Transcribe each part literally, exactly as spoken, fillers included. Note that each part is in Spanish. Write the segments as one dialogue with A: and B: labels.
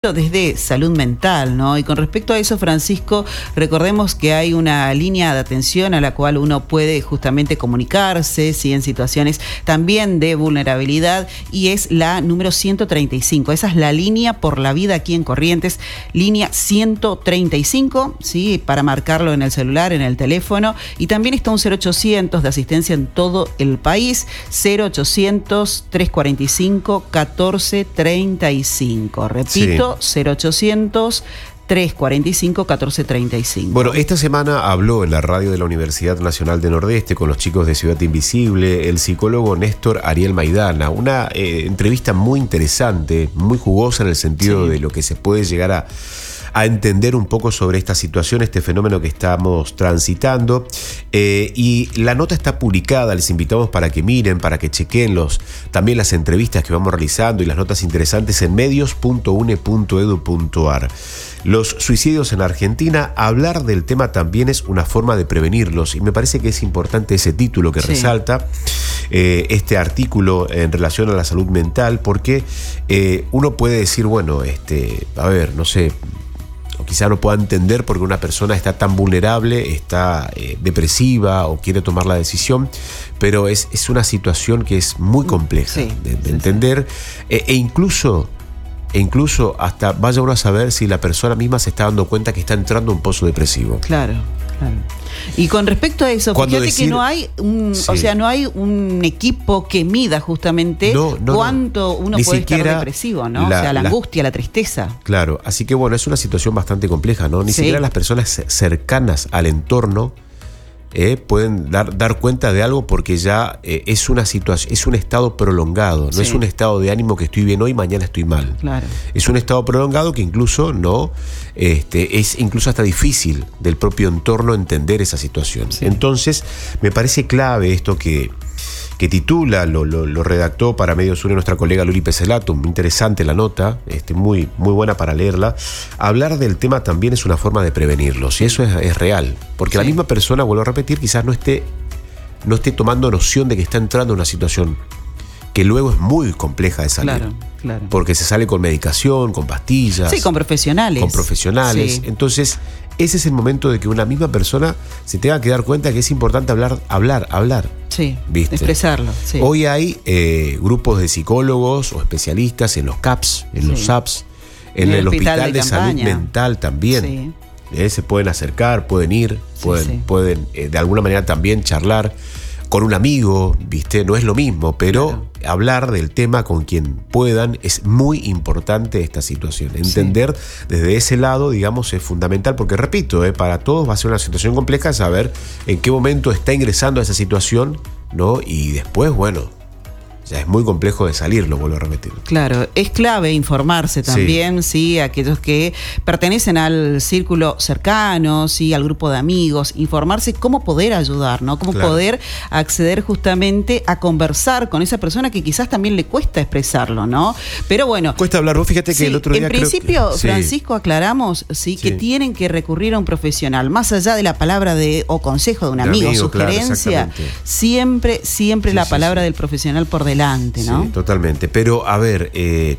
A: desde salud mental, ¿no? Y con respecto a eso, Francisco, recordemos que hay una línea de atención a la cual uno puede justamente comunicarse, ¿sí? En situaciones también de vulnerabilidad, y es la número ciento treinta y cinco. Esa es la línea por la vida aquí en Corrientes, línea ciento treinta y cinco, ¿sí? Para marcarlo en el celular, en el teléfono, y también está un cero ochocientos de asistencia en todo el país, cero ochocientos, trescientos cuarenta y cinco, catorce treinta y cinco. Repito, sí. cero ochocientos, trescientos cuarenta y cinco, catorce treinta y cinco.
B: Bueno, esta semana habló en la radio de la Universidad Nacional de Nordeste con los chicos de Ciudad Invisible el psicólogo Néstor Ariel Maidana. Una eh, entrevista muy interesante, muy jugosa en el sentido sí. de lo que se puede llegar a, a entender un poco sobre esta situación, este fenómeno que estamos transitando. Eh, y la nota está publicada, les invitamos para que miren, para que chequen los, también las entrevistas que vamos realizando y las notas interesantes en medios punto u n e punto e d u punto a r. Los suicidios en Argentina, hablar del tema también es una forma de prevenirlos, y me parece que es importante ese título que sí. resalta eh, este artículo en relación a la salud mental, porque eh, uno puede decir, bueno, este, a ver, no sé, o quizá no pueda entender por qué una persona está tan vulnerable, está eh, depresiva o quiere tomar la decisión, pero es, es una situación que es muy compleja sí, de, de sí, entender sí. E, e incluso... E incluso hasta vaya uno a saber si la persona misma se está dando cuenta que está entrando en un pozo depresivo.
A: Claro, claro. Y con respecto a eso, Cuando fíjate decir, que no hay un, sí. o sea, no hay un equipo que mida justamente no, no, cuánto uno
B: Ni
A: puede estar
B: depresivo,
A: ¿no?
B: La,
A: o sea, la,
B: la
A: angustia, la tristeza.
B: Claro, así que bueno, es una situación bastante compleja, ¿no? Ni sí. siquiera las personas cercanas al entorno Eh, pueden dar, dar cuenta de algo, porque ya eh, es una situación, es un estado prolongado, no sí. es un estado de ánimo que estoy bien hoy, mañana estoy mal.
A: Claro.
B: Es un estado prolongado que incluso no, este, es incluso hasta difícil del propio entorno entender esa situación. Sí. Entonces, me parece clave esto que, que titula, lo, lo, lo redactó para Medios Une nuestra colega Luli Peselato, muy interesante la nota, este, muy, muy buena para leerla. Hablar del tema también es una forma de prevenirlos, y eso es, es real, porque sí. la misma persona, vuelvo a repetir, quizás no esté, no esté tomando noción de que está entrando en una situación que luego es muy compleja de salir.
A: Claro, claro.
B: Porque se sale con medicación, con pastillas.
A: Sí, con profesionales.
B: Con profesionales. Sí. Entonces, ese es el momento de que una misma persona se tenga que dar cuenta que es importante hablar, hablar, hablar.
A: Sí,
B: ¿viste?
A: Expresarlo. Sí.
B: Hoy hay eh, grupos de psicólogos o especialistas en los C A P S, en sí. los S A P S, en, en el, el Hospital, hospital de, de Salud Mental también. Sí. Eh, se pueden acercar, pueden ir, pueden, sí, sí. pueden eh, de alguna manera también charlar con un amigo, ¿viste? No es lo mismo, pero claro. hablar del tema con quien puedan es muy importante esta situación. Entender sí. desde ese lado, digamos, es fundamental, porque repito, eh, para todos va a ser una situación compleja saber en qué momento está ingresando a esa situación, ¿no? Y después, bueno, ya es muy complejo de salir, lo vuelvo a repetir.
A: Claro, es clave informarse también, sí, sí aquellos que pertenecen al círculo cercano, sí, al grupo de amigos, informarse cómo poder ayudar, ¿no? Cómo claro. poder acceder justamente a conversar con esa persona que quizás también le cuesta expresarlo, ¿no? Pero bueno.
B: Cuesta hablar, vos fíjate que
A: sí,
B: el otro día
A: en principio,
B: creo que,
A: Francisco, sí. aclaramos, sí, que sí. tienen que recurrir a un profesional, más allá de la palabra de o consejo de un de amigo, amigo, sugerencia, claro, siempre, siempre sí, la palabra sí, sí. del profesional por delante. ¿no?
B: Sí, totalmente. Pero, a ver, eh,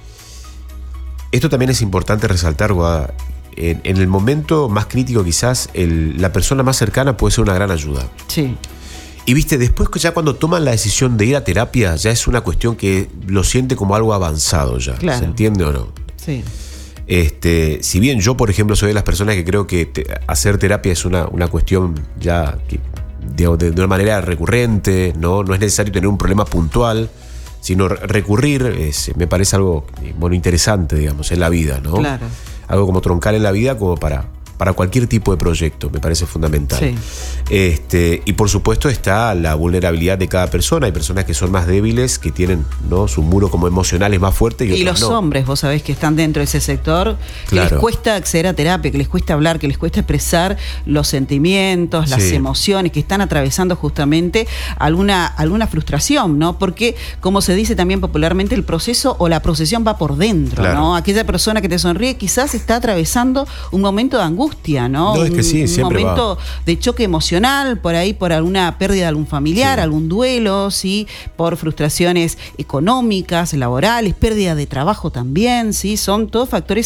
B: esto también es importante resaltar, Guada. En, en el momento más crítico, quizás, el, la persona más cercana puede ser una gran ayuda.
A: Sí.
B: Y, viste, después ya cuando toman la decisión de ir a terapia, ya es una cuestión que lo siente como algo avanzado ya. Claro. ¿Se entiende o no?
A: Sí.
B: Este, si bien yo, por ejemplo, soy de las personas que creo que te, hacer terapia es una, una cuestión ya que De, de, de una manera recurrente, ¿no? No es necesario tener un problema puntual, sino recurrir, es, me parece algo bueno, interesante, digamos, en la vida, ¿no?
A: Claro.
B: Algo como troncal en la vida, como para, para cualquier tipo de proyecto, me parece fundamental.
A: Sí.
B: Este, y por supuesto está la vulnerabilidad de cada persona. Hay personas que son más débiles, que tienen, ¿no? Su muro como emocional es más fuerte. Y,
A: y los
B: no.
A: hombres, vos sabés que están dentro de ese sector, que claro. les cuesta acceder a terapia, que les cuesta hablar, que les cuesta expresar los sentimientos, las sí. emociones, que están atravesando justamente alguna, alguna frustración, ¿no? Porque, como se dice también popularmente, el proceso o la procesión va por dentro, claro. ¿no? Aquella persona que te sonríe quizás está atravesando un momento de angustia, angustia, ¿no?
B: No, es que sí,
A: un,
B: siempre
A: un momento
B: va.
A: de choque emocional, por ahí por alguna pérdida de algún familiar,
B: Sí.
A: algún duelo, sí, por frustraciones económicas, laborales, pérdida de trabajo también, sí, son todos factores